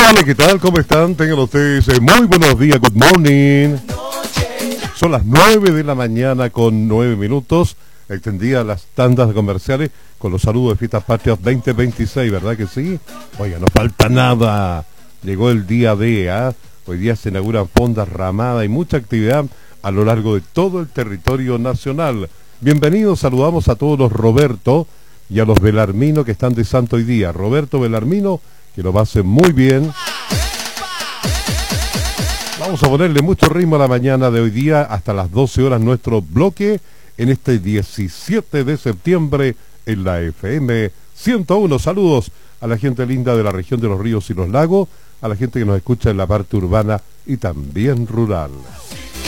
Hola, ¿qué tal? ¿Cómo están? Tengan ustedes muy buenos días, good morning. Son las 9 de la mañana con 9 minutos. Extendidas las tandas comerciales con los saludos de Fiestas Patrias 2026, ¿verdad que sí? Oiga, no falta nada. Llegó el día D, ¿eh? Hoy día se inauguran fondas, ramadas y mucha actividad a lo largo de todo el territorio nacional. Bienvenidos, saludamos a todos los Roberto y a los Belarmino que están de santo hoy día. Roberto Belarmino, que lo va a hacer muy bien. Vamos a ponerle mucho ritmo a la mañana de hoy día hasta las 12 horas nuestro bloque en este 17 de septiembre en la FM 101. Saludos a la gente linda de la región de los ríos y los lagos, a la gente que nos escucha en la parte urbana y también rural.